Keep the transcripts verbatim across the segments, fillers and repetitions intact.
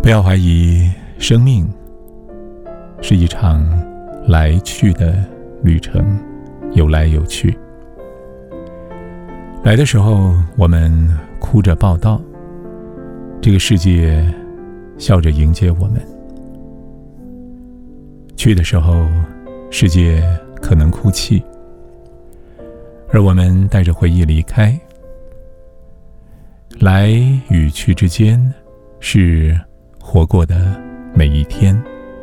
不要怀疑，生命是一场来去的旅程，有来有去。来的时候，我们哭着报到，这个世界笑着迎接我们；去的时候，世界可能哭泣，而我们带着回忆离开。来与去之间，是活过的每一天。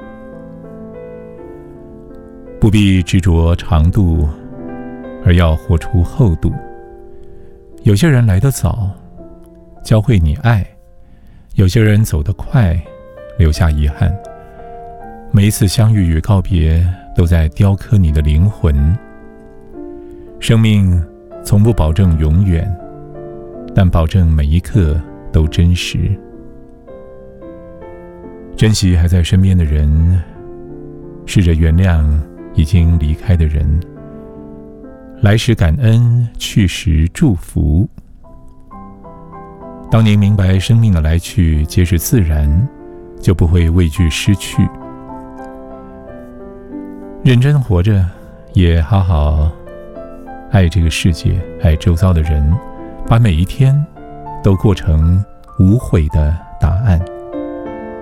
不必执着长度，而要活出厚度。有些人来得早，教会你爱；有些人走得快，留下遗憾。每一次相遇与告别，都在雕刻你的灵魂。生命从不保证永远，但保证每一刻都真实。珍惜还在身边的人，试着原谅已经离开的人。来时感恩，去时祝福。当您明白生命的来去皆是自然，就不会畏惧失去。认真活着，也好好爱这个世界，爱周遭的人，把每一天都过成无悔的答案。